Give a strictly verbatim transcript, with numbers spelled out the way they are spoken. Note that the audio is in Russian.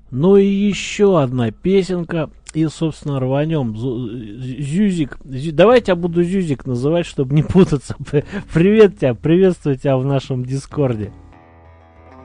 Ну и еще одна песенка. И, собственно, рванем. Зюзик. Зю... Давай я тебя буду Зюзик называть, чтобы не путаться. Привет тебя, приветствую тебя в нашем Дискорде.